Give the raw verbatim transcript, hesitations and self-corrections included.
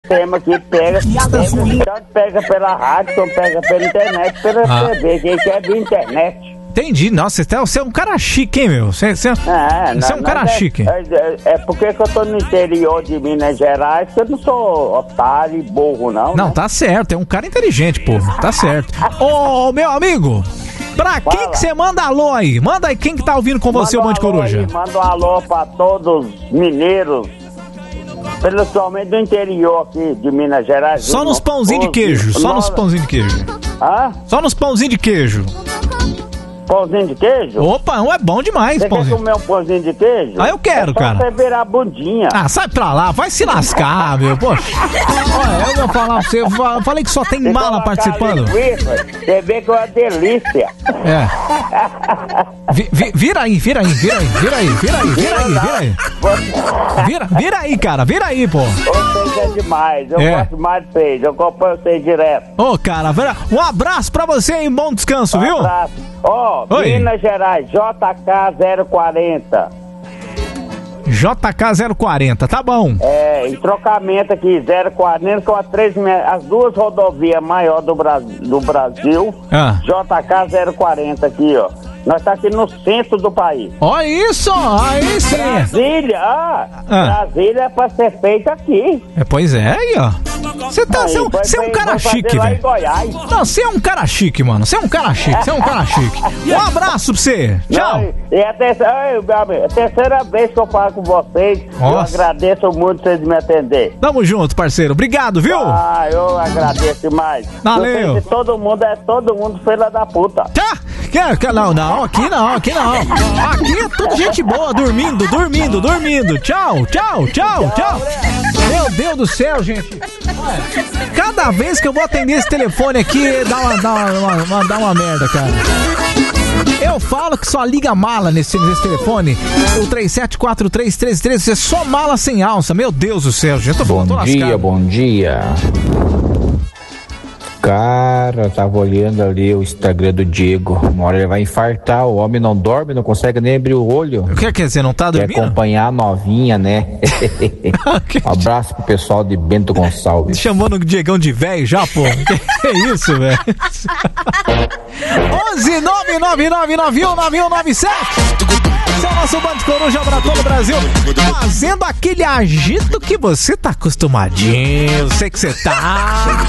tema aqui, pega, pega, pega pela rádio, então pega pela internet, pela Ah. T V, que é via internet. Entendi. Nossa, você, tá, você é um cara chique, hein, meu? Você, você, É, você é um cara é, chique. É, é, é porque que eu tô no interior de Minas Gerais, que eu não sou otário e burro, não. Não, né? tá certo. É um cara inteligente, pô. Tá certo. Ô, meu amigo, pra quem Fala. que você manda alô aí? Manda aí quem que tá ouvindo com você, o Manda Band um alô Coruja. aí, manda um alô pra todos os mineiros, principalmente do interior aqui de Minas Gerais. Só viu? nos pãozinhos de Os- queijo. Só nos nós- pãozinhos de queijo. Hã? Só nos pãozinhos de queijo. Pãozinho de queijo? Opa, não é bom demais, Você quer pãozinho. comer um pãozinho de queijo? Ah, eu quero, é só cara. você virar a bundinha. Ah, sai pra lá, vai se lascar, meu. Poxa. Olha, eu vou falar pra você. Eu fa- falei que só tem Você mala colocar participando. linguiça, Você vê que é uma delícia. É. Vi- vi- vira aí, vira aí, vira aí, vira aí, vira aí, vira aí, vira aí. Vira, vira aí, cara, vira aí, pô. Vocês é demais. Eu É. gosto mais de vocês. Eu acompanho vocês direto. Ô, cara, vira- um abraço pra você e bom descanso, viu? Um abraço. Ó, Oi. Minas Gerais, J K zero quarenta. J K zero quarenta, tá bom. É, em trocamento aqui, zero quarenta com a três, as duas rodovias maiores do, Bra- do Brasil. Ah. J K zero quarenta aqui, ó. Nós tá aqui no centro do país. Olha isso, aí sim. Brasília, ah, Ah. Brasília é pra ser feita aqui. É, pois é, aí, ó. Você tá, Aí, você é um- vai- você é um vai- cara vai fazer chique, lá em velho. Goiás. Não, você é um cara chique, mano. Você é um cara chique, você é um cara chique. Um abraço pra você. Tchau. Não, e a terceira, ai, meu amigo, a terceira vez que eu falo com vocês, Nossa. eu agradeço muito vocês me atender. Tamo junto, parceiro. Obrigado, viu? Ah, eu agradeço demais. Valeu. Vocês e todo mundo é todo mundo filha da puta. Tá? Quer, quer, não, não, aqui não, aqui não. Aqui é tudo gente boa, dormindo, dormindo, dormindo. Tchau, tchau, tchau, tchau. Meu Deus do céu, gente. Olha, cada vez que eu vou atender esse telefone aqui, dá uma, dá uma, uma- dá uma merda, cara. Eu falo que só liga mala nesse, nesse telefone. O três sete quatro três três três, é só mala sem alça. Meu Deus do céu, gente. Eu tô, Bom tô dia, lascado. bom dia. Cara, eu tava olhando ali o Instagram do Diego. Uma hora ele vai infartar. O homem não dorme, não consegue nem abrir o olho. O que quer dizer? Não tá Quer dormindo? acompanhar a novinha, né? Um abraço pro pessoal de Bento Gonçalves. Chamando o Diegão de velho já, pô. Que é isso, velho? onze nove nove nove nove um nove um nove sete. Esse é o nosso Band Coruja pra todo o Brasil. Fazendo aquele agito que você tá acostumadinho. Eu sei que você tá.